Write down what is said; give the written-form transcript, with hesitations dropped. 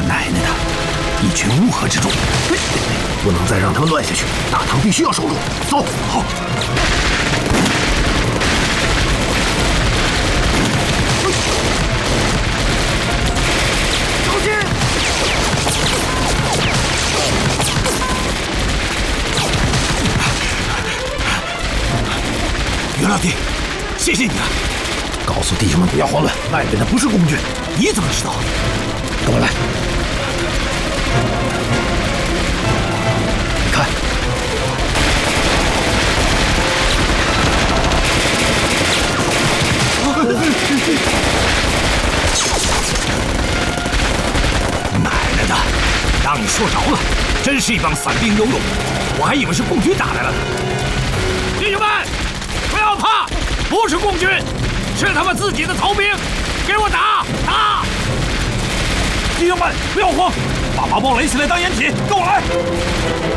奶奶的！一群乌合之众，不能再让他们乱下去。大唐必须要守住。走，好。小心！袁老弟，谢谢你啊！告诉弟兄们不要慌乱，外边的不是共军。你怎么知道？跟我来。你看，奶奶的，让你说着了，真是一帮散兵游勇，我还以为是共军打来了呢。弟兄们，不要怕，不是共军，是他们自己的逃兵，给我打！打！弟兄们，不要慌，把麻包垒起来当掩体，跟我来。